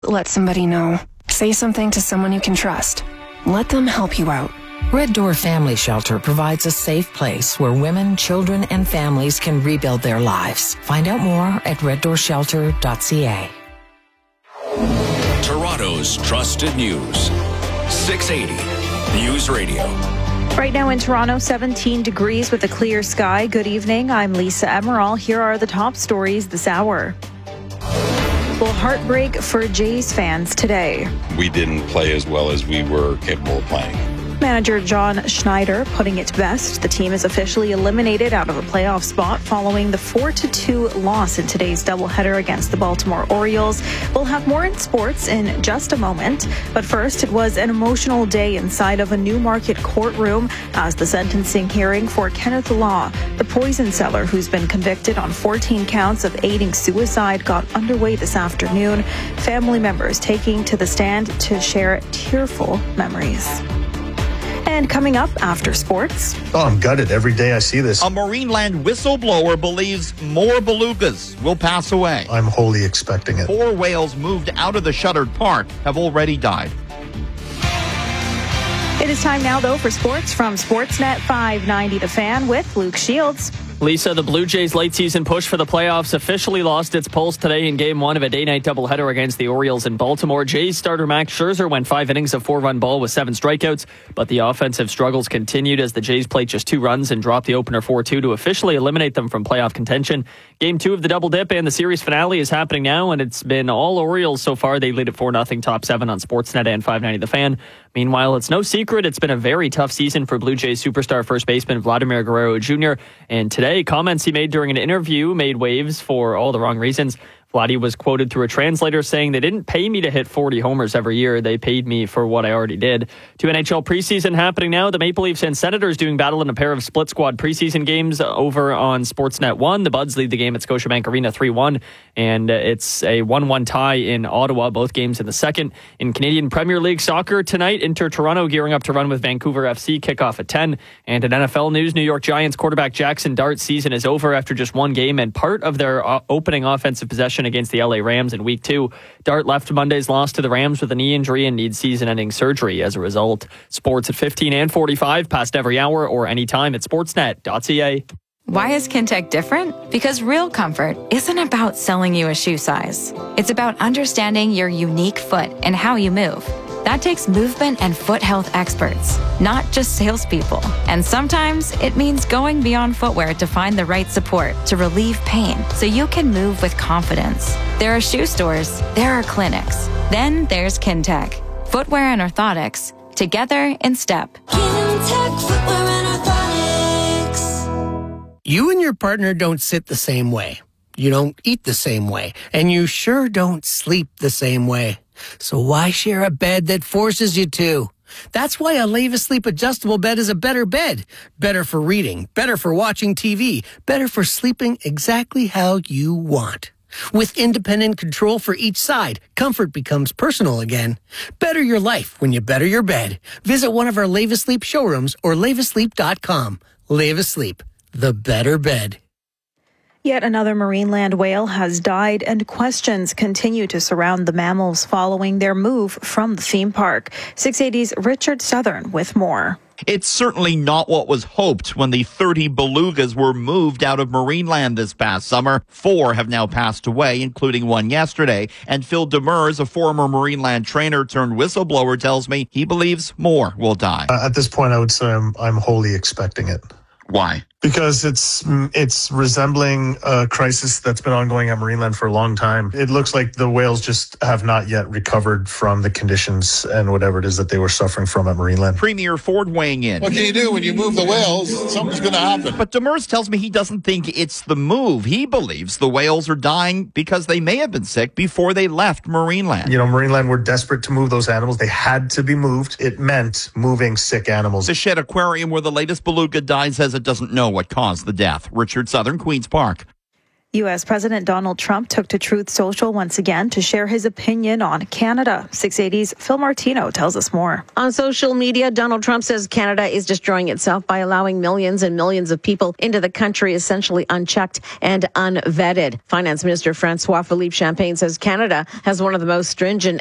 Let somebody know. Say something to someone you can trust. Let them help you out. Red Door Family Shelter provides a safe place where women, children, and families can rebuild their lives. Find out more at reddoorshelter.ca. Toronto's trusted news. 680 News Radio. Right now in Toronto, 17 degrees with a clear sky. Good evening. I'm Lisa Emerald. Here are the top stories this hour. Well, heartbreak for Jays fans today. We didn't play as well as we were capable of playing. Manager John Schneider putting it best. The team is officially eliminated out of a playoff spot following the 4-2 loss in today's doubleheader against the Baltimore Orioles. We'll have more in sports in just a moment. But first, it was an emotional day inside of a Newmarket courtroom as the sentencing hearing for Kenneth Law, the poison seller who's been convicted on 14 counts of aiding suicide, got underway this afternoon. Family members taking to the stand to share tearful memories. And coming up after sports. Oh, I'm gutted every day I see this. A Marineland whistleblower believes more belugas will pass away. I'm wholly expecting it. 4 whales moved out of the shuttered park have already died. It is time now, though, for sports from Sportsnet 590 The Fan with Luke Shields. Lisa, the Blue Jays' late-season push for the playoffs officially lost its pulse today in Game 1 of a day-night doubleheader against the Orioles in Baltimore. Jays starter Max Scherzer went 5 innings of 4-run ball with 7 strikeouts, but the offensive struggles continued as the Jays played just 2 runs and dropped the opener 4-2 to officially eliminate them from playoff contention. Game 2 of the double dip and the series finale is happening now, and it's been all Orioles so far. They lead at 4-0, top 7 on Sportsnet and 590 The Fan. Meanwhile, it's no secret it's been a very tough season for Blue Jays superstar first baseman Vladimir Guerrero Jr., and today, comments he made during an interview made waves for all the wrong reasons. Vladdy was quoted through a translator saying, "They didn't pay me to hit 40 homers every year. They paid me for what I already did." 2 NHL preseason happening now. The Maple Leafs and Senators doing battle in a pair of split squad preseason games over on Sportsnet 1. The Buds lead the game at Scotiabank Arena 3-1, and it's a 1-1 tie in Ottawa, both games in the second. In Canadian Premier League soccer tonight, Inter Toronto gearing up to run with Vancouver FC, kickoff at 10. And in NFL news, New York Giants quarterback Jackson Dart's season is over after just 1 game and part of their opening offensive possession against the LA Rams in Week 2. Dart left Monday's loss to the Rams with a knee injury and needs season-ending surgery as a result. Sports at 15 and 45, past every hour or anytime at sportsnet.ca. Why is Kintec different? Because real comfort isn't about selling you a shoe size. It's about understanding your unique foot and how you move. That takes movement and foot health experts, not just salespeople. And sometimes it means going beyond footwear to find the right support to relieve pain so you can move with confidence. There are shoe stores, there are clinics, then there's Kintec. Footwear and orthotics, together in step. Kintec Footwear and Orthotics. You and your partner don't sit the same way. You don't eat the same way. And you sure don't sleep the same way. So why share a bed that forces you to? That's why a Leva Sleep adjustable bed is a better bed. Better for reading, better for watching TV, better for sleeping exactly how you want. With independent control for each side, comfort becomes personal again. Better your life when you better your bed. Visit one of our Leva Sleep showrooms or levasleep.com. Leva Sleep, the better bed. Yet another Marineland whale has died, and questions continue to surround the mammals following their move from the theme park. 680's Richard Southern with more. It's certainly not what was hoped when the 30 belugas were moved out of Marineland this past summer. 4 have now passed away, including 1 yesterday. And Phil Demers, a former Marineland trainer turned whistleblower, tells me he believes more will die. At this point, I would say I'm wholly expecting it. Why? Because it's resembling a crisis that's been ongoing at Marineland for a long time. It looks like the whales just have not yet recovered from the conditions and whatever it is that they were suffering from at Marineland. Premier Ford weighing in. What can you do when you move the whales? Something's going to happen. But Demers tells me he doesn't think it's the move. He believes the whales are dying because they may have been sick before they left Marineland. You know, Marineland were desperate to move those animals. They had to be moved. It meant moving sick animals. The Shed Aquarium, where the latest beluga died, says it doesn't know what caused the death. Richard Southern, Queen's Park. U.S. President Donald Trump took to Truth Social once again to share his opinion on Canada. 680's Phil Martino tells us more. On social media, Donald Trump says Canada is destroying itself by allowing millions and millions of people into the country essentially unchecked and unvetted. Finance Minister Francois Philippe Champagne says Canada has one of the most stringent